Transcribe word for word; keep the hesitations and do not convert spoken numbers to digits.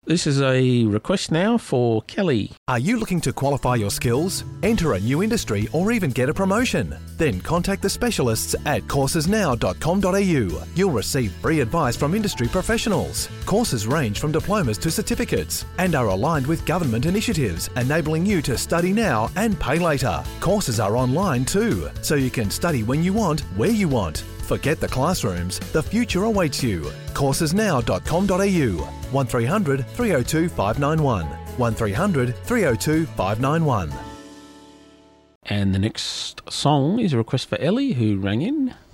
This is a request now for Kelly. Are you looking to qualify your skills, enter a new industry, or even get a promotion? Then contact the specialists at courses now dot com dot a u. You'll receive free advice from industry professionals. Courses range from diplomas to certificates and are aligned with government initiatives, enabling you to study now and pay later. Courses are online too, so you can study when you want, where you want. Forget the classrooms, the future awaits you. courses now dot com dot a u. one three hundred, three oh two, five nine one. one three hundred, three oh two, five nine one. And the next song is a request for Ellie, who rang in.